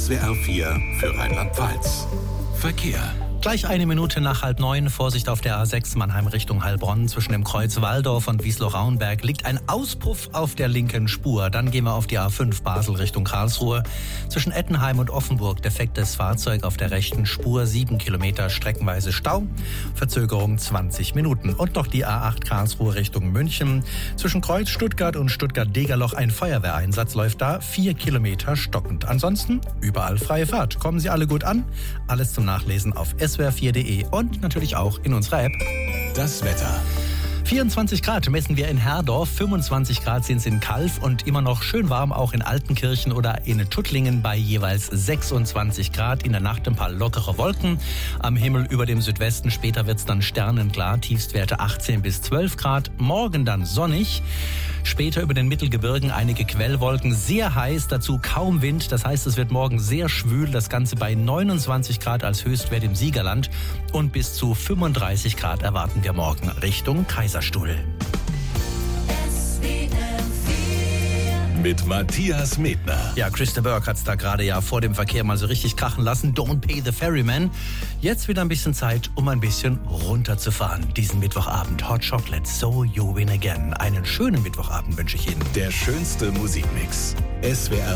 SWR 4 für Rheinland-Pfalz. Verkehr. Gleich 1 Minute nach 8:30, Vorsicht auf der A6 Mannheim Richtung Heilbronn. Zwischen dem Kreuz Walldorf und Wiesloch-Rauenberg liegt ein Auspuff auf der linken Spur. Dann gehen wir auf die A5 Basel Richtung Karlsruhe. Zwischen Ettenheim und Offenburg defektes Fahrzeug auf der rechten Spur. 7 Kilometer streckenweise Stau. Verzögerung 20 Minuten. Und noch die A8 Karlsruhe Richtung München. Zwischen Kreuz Stuttgart und Stuttgart-Degerloch ein Feuerwehreinsatz läuft da. 4 Kilometer stockend. Ansonsten überall freie Fahrt. Kommen Sie alle gut an. Alles zum Nachlesen auf swr4.de und natürlich auch in unserer App. Das Wetter. 24 Grad messen wir in Herdorf, 25 Grad sind es in Calw und immer noch schön warm auch in Altenkirchen oder in Tuttlingen bei jeweils 26 Grad. In der Nacht ein paar lockere Wolken am Himmel über dem Südwesten. Später wird es dann sternenklar, Tiefstwerte 18 bis 12 Grad. Morgen dann sonnig. Später über den Mittelgebirgen einige Quellwolken, sehr heiß, dazu kaum Wind. Das heißt, es wird morgen sehr schwül, das Ganze bei 29 Grad als Höchstwert im Siegerland. Und bis zu 35 Grad erwarten wir morgen Richtung Kaiserstuhl. Mit Matthias Medner. Ja, Christa Burke hat es da gerade ja vor dem Verkehr mal so richtig krachen lassen. Don't pay the ferryman. Jetzt wieder ein bisschen Zeit, um ein bisschen runterzufahren. Diesen Mittwochabend. Hot Chocolate, So You Win Again. Einen schönen Mittwochabend wünsche ich Ihnen. Der schönste Musikmix. SWR